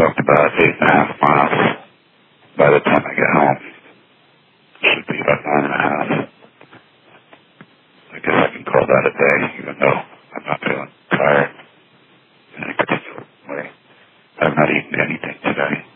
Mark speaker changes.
Speaker 1: walked about 8.5 miles. By the time I get home, should be about 9.5. I guess I can call that a day, even though I'm not feeling tired in any particular way. I've not eaten anything today.